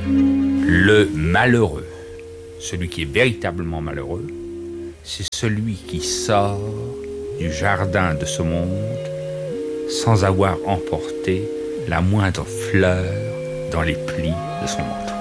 Le malheureux, celui qui est véritablement malheureux, c'est celui qui sort du jardin de ce monde sans avoir emporté la moindre fleur dans les plis de son manteau.